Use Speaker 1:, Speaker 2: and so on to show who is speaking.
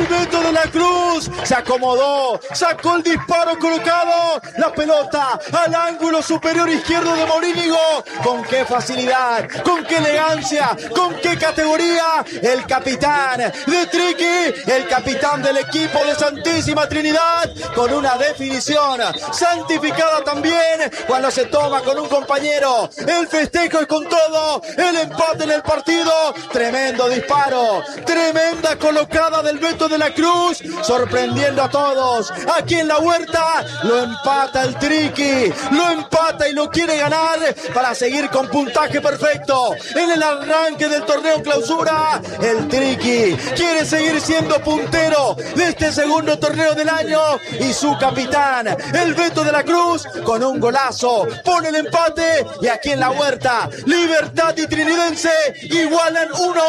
Speaker 1: Beto de la Cruz se acomodó, sacó el disparo colocado, la pelota al ángulo superior izquierdo de Morínigo. Con qué facilidad, con qué elegancia, con qué categoría. El capitán de Triqui, el capitán del equipo de Santísima Trinidad, con una definición santificada también cuando se toma con un compañero. El festejo es con todo, el empate en el partido. Tremendo disparo, tremenda colocada del Beto de la Cruz, sorprendiendo a todos. Aquí en la Huerta lo empata el Triqui, lo empata y lo quiere ganar para seguir con puntaje perfecto en el arranque del torneo clausura. El Triqui quiere seguir siendo puntero de este segundo torneo del año y su capitán, el Beto de la Cruz, con un golazo pone el empate y aquí en la Huerta, Libertad y Trinidense igualan 1-1.